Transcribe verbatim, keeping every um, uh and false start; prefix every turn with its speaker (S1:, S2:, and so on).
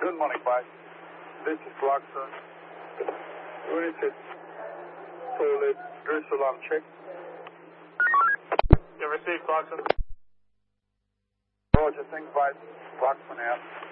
S1: Good morning, bye. This is Clarkson. United toilet dress alarm check.
S2: You received, Clarkson?
S1: Roger, thanks, bye. Clarkson out.